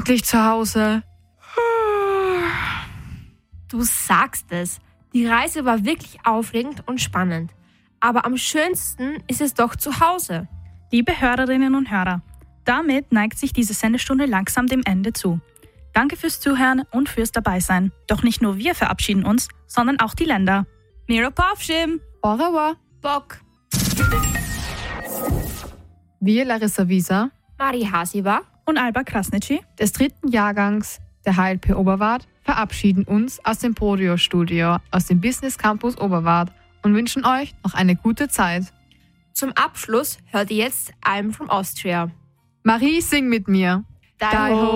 Endlich zu Hause. Du sagst es. Die Reise war wirklich aufregend und spannend. Aber am schönsten ist es doch zu Hause. Liebe Hörerinnen und Hörer, damit neigt sich diese Sendestunde langsam dem Ende zu. Danke fürs Zuhören und fürs Dabeisein. Doch nicht nur wir verabschieden uns, sondern auch die Länder. Miro Pavschim! Au revoir. Bock. Wir, Larissa Wieser, Marie Hasiba Und Alba Krasnitschi. des 3. Jahrgangs der HLP Oberwart, verabschieden uns aus dem Podio-Studio aus dem Business Campus Oberwart und wünschen euch noch eine gute Zeit. Zum Abschluss hört ihr jetzt I'm from Austria. Marie, sing mit mir. Dai ho.